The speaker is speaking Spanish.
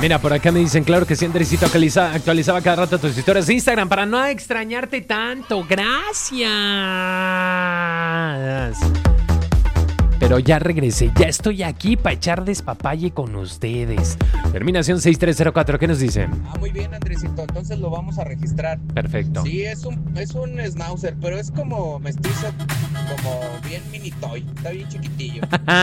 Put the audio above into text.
Mira, por acá me dicen, claro que sí, Andresito, actualizaba cada rato tus historias de Instagram para no extrañarte tanto. Gracias. Pero ya regresé, ya estoy aquí para echar despapalle con ustedes. Terminación 6304, ¿qué nos dicen? Muy bien, Andresito, entonces lo vamos a registrar. Perfecto. Sí, es un schnauzer, pero es como mestizo, como bien mini toy, está bien chiquitillo.